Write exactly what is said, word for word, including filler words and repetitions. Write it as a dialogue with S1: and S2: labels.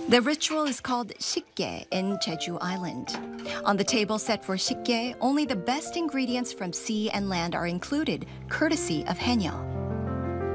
S1: The ritual is called shikge in Jeju Island. On the table set for shikge, only the best ingredients from sea and land are included, courtesy of Haenyeo.